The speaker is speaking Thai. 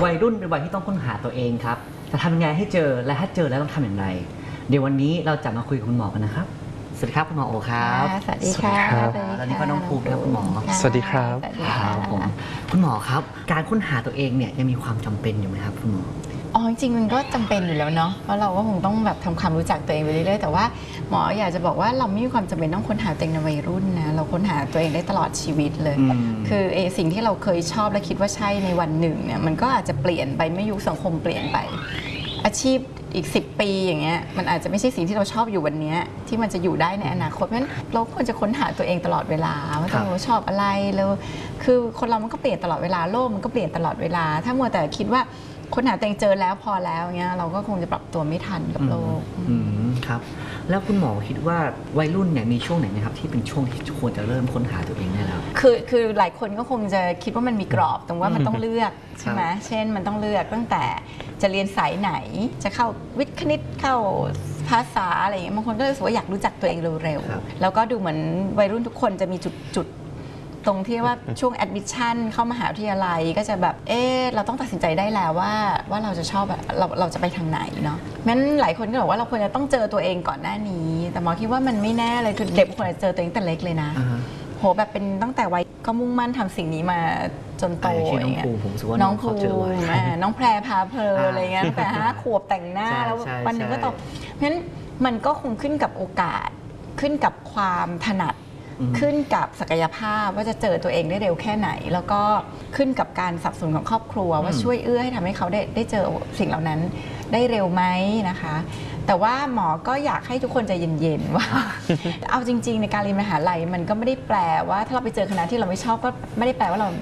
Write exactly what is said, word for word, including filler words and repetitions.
วัยรุ่นเป็นวัยที่ต้องค้นหาตัวเองครับจะทำยังไงให้เจอและถ้าเจอแล้วต้องทำอย่างไรเดี๋ยววันนี้เราจะมาคุยกับคุณหมอกันนะครับสวัสดีครับคุณหมอโอครับสวัสดีค่ะแล้วนี่ก็น้องภูมิครับคุณหมอสวัสดีครับครับผมคุณหมอครับการค้นหาตัวเองเนี่ยยังมีความจำเป็นอยู่ไหมครับคุณหมออ๋อจริงๆมันก็จำเป็นอยู่แล้วเนาะเพราะเราก็คงต้องแบบทำความรู้จักตัวเองไปเรื่อยๆแต่ว่าหมออยากจะบอกว่าเราไม่มีความจำเป็นต้องค้นหาตัวเองในวัยรุ่นนะเราค้นหาตัวเองได้ตลอดชีวิตเลยคือเอสิ่งที่เราเคยชอบและคิดว่าใช่ในวันหนึ่งเนี่ยมันก็อาจจะเปลี่ยนไปเมื่อยุคสังคมเปลี่ยนไปอาชีพอีกสิบปีอย่างเงี้ยมันอาจจะไม่ใช่สิ่งที่เราชอบอยู่วันนี้ที่มันจะอยู่ได้ในอนาคตเพราะฉะนั้นเราควรจะค้นหาตัวเองตลอดเวลาว่าเราชอบอะไรแล้วคือคนเรามันก็เปลี่ยนตลอดเวลาโลกมันก็เปลี่ยนตลอดเวลาถ้ามัวแต่คิดว่าค้นหาตัวเองเจอแล้วพอแล้วเงี้ยเราก็คงจะปรับตัวไม่ทันกับโลกอืมครับแล้วคุณหมอคิดว่าวัยรุ่นเนี่ยมีช่วงไหนไหมครับที่เป็นช่วงที่ควรจะเริ่มค้นหาตัวเองได้แล้วคือคือหลายคนก็คงจะคิดว่ามันมีกรอบตรงว่ามันต้องเลือกใช่ไหมเช่นมันต้องเลือกตั้งแต่จะเรียนสายไหนจะเข้าวิทย์คณิตเข้าภาษาอะไรอย่างเงี้ยบางคนก็รู้สึกว่าอยากรู้จักตัวเองเร็วๆแล้วก็ดูเหมือนวัยรุ่นทุกคนจะมีจุดจุดตรงที่ว่าช่วงแอดมิชชั่นเข้ามหาวิทยาลัยก็จะแบบเออเราต้องตัดสินใจได้แล้วว่าว่าเราจะชอบเราเราจะไปทางไหนเนาะงั้นหลายคนก็บอกว่าเราควรจะต้องเจอตัวเองก่อนหน้านี้แต่หมอคิดว่ามันไม่แน่เลยคือเด็กควรจะเจอตัวเองแต่เล็กเลยนะโหแบบเป็นตั้งแต่วัยก็มุ่งมั่นทำสิ่งนี้มาจนโตอย่างเงี้ยน้องภูน้องแพรพาเพลอะไรเงี้ยตั้งแต่ห้าขวบแต่งหน้าแล้ววันหนึ่งก็โตเพราะฉะนั้นมันก็คงขึ้นกับโอกาสขึ้นกับความถนัดขึ้นกับศักยภาพว่าจะเจอตัวเองได้เร็วแค่ไหนแล้วก็ขึ้นกับการสนับสนุนของครอบครัวว่าช่วยเอื้อให้ทำให้เขาได้ได้เจอสิ่งเหล่านั้นได้เร็วไหมนะคะแต่ว่าหมอก็อยากให้ทุกคนใจเย็นๆว่าเอาจริงๆในการเรียนมหาลัยมันก็ไม่ได้แปลว่าถ้าเราไปเจอคณะที่เราไม่ชอบก็ไม่ได้แปลว่าเรา